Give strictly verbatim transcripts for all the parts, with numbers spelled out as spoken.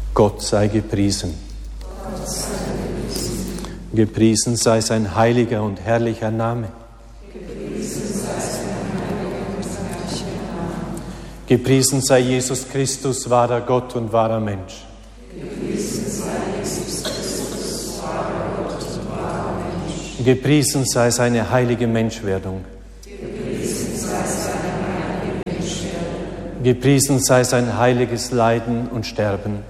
Gott sei gepriesen. Gepriesen sei sein heiliger und herrlicher Name. Gepriesen sei Jesus Christus, wahrer Gott und wahrer Mensch. Gepriesen sei seine heilige Menschwerdung. Gepriesen sei sein heiliges Leiden und Sterben.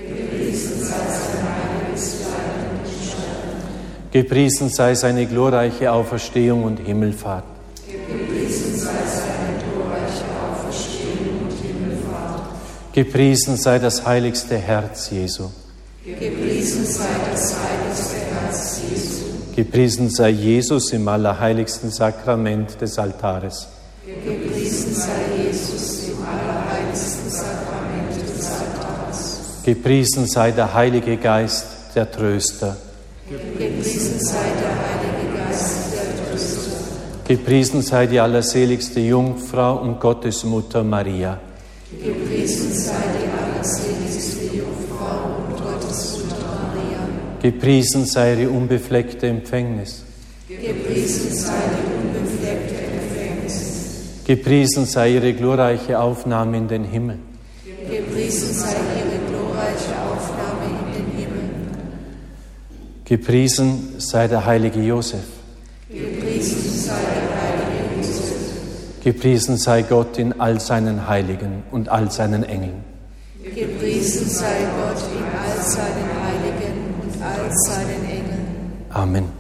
Gepriesen sei seine glorreiche Auferstehung und Himmelfahrt. Gepriesen sei das heiligste Herz Jesu. Gepriesen sei das heiligste Herz Jesu. Gepriesen sei Jesus im allerheiligsten Sakrament des Altares. Gepriesen sei Jesus im allerheiligsten Sakrament des Altares. Gepriesen sei der Heilige Geist, der Tröster. Gepriesen sei der Heilige Geist, der Tröster. Gepriesen sei die allerseligste Jungfrau und Gottesmutter Maria. Gepriesen sei die allerseligste Jungfrau und Gottesmutter Maria. Gepriesen sei ihre unbefleckte Empfängnis. Gepriesen sei die unbefleckte Empfängnis. Gepriesen sei ihre glorreiche Aufnahme in den Himmel. Gepriesen sei ihre glorreiche Aufnahme in den Himmel. Gepriesen sei der heilige Josef. Gepriesen sei der heilige Josef. Gepriesen sei Gott in all seinen Heiligen und all seinen Engeln. Gepriesen sei Gott in all seinen Heiligen und all seinen Engeln. Amen.